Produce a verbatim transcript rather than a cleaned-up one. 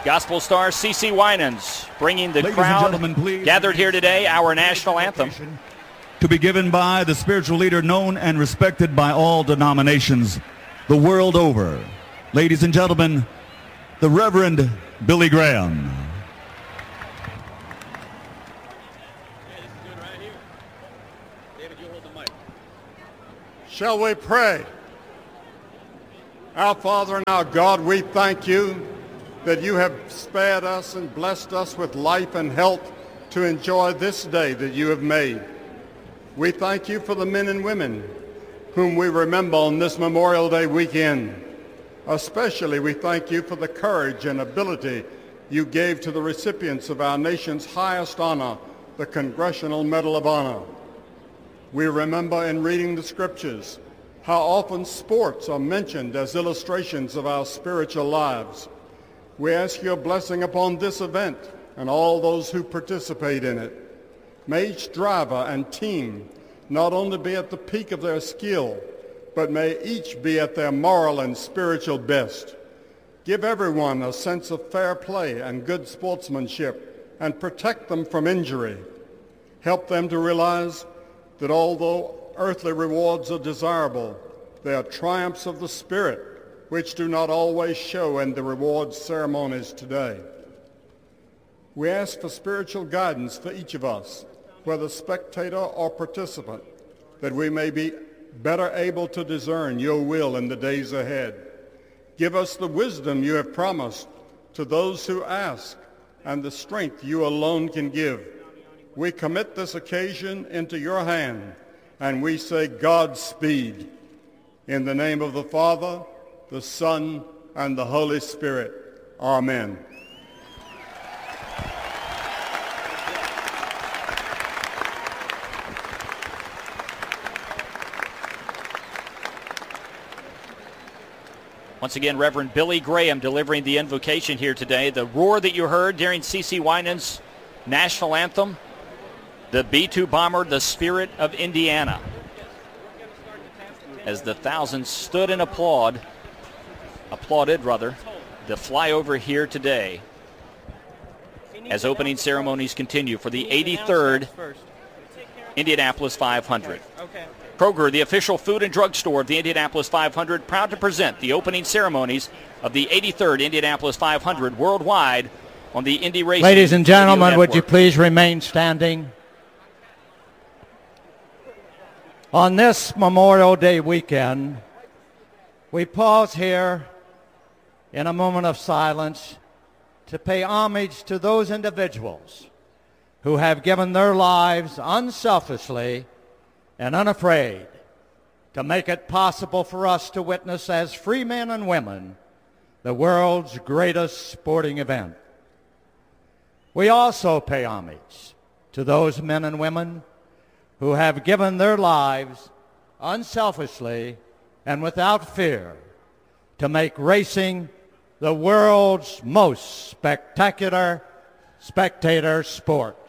Gospel star CeCe Winans bringing the Ladies crowd and gentlemen, gathered here today our national anthem. To be given by the spiritual leader known and respected by all denominations the world over. Ladies and gentlemen, the Reverend Billy Graham. Shall we pray? Our Father and our God, we thank you that you have spared us and blessed us with life and health to enjoy this day that you have made. We thank you for the men and women whom we remember on this Memorial Day weekend. Especially we thank you for the courage and ability you gave to the recipients of our nation's highest honor, the Congressional Medal of Honor. We remember in reading the scriptures how often sports are mentioned as illustrations of our spiritual lives. We ask your blessing upon this event and all those who participate in it. May each driver and team not only be at the peak of their skill, but may each be at their moral and spiritual best. Give everyone a sense of fair play and good sportsmanship and protect them from injury. Help them to realize that although earthly rewards are desirable, they are triumphs of the Spirit, which do not always show in the rewards ceremonies today. We ask for spiritual guidance for each of us, whether spectator or participant, that we may be better able to discern your will in the days ahead. Give us the wisdom you have promised to those who ask and the strength you alone can give. We commit this occasion into your hand, and we say Godspeed. In the name of the Father, the Son, and the Holy Spirit. Amen. Once again, Reverend Billy Graham delivering the invocation here today. The roar that you heard during CeCe Winans' national anthem, the B two bomber, the Spirit of Indiana. As the thousands stood and applaud, applauded rather, the flyover here today as opening ceremonies continue for the eighty-third Indianapolis five hundred. Kroger, the official food and drug store of the Indianapolis five hundred, proud to present the opening ceremonies of the eighty-third Indianapolis five hundred worldwide on the Indy Racing Ladies and gentlemen, Radio would you Network. please remain standing? On this Memorial Day weekend, we pause here in a moment of silence to pay homage to those individuals who have given their lives unselfishly and unafraid to make it possible for us to witness as free men and women the world's greatest sporting event. We also pay homage to those men and women who have given their lives unselfishly and without fear to make racing the world's most spectacular spectator sport.